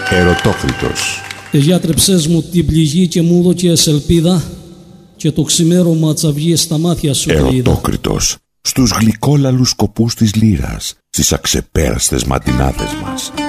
Ερωτόκριτος. Γιατρεψές μου την πληγή και μου δώκες ελπίδα και το ξημέρωμα τσαβγεί στα μάτια σου είδα. Ερωτόκριτος. Στους γλυκόλαλους σκοπούς της λύρας, στις αξεπέραστες ματινάδες μας.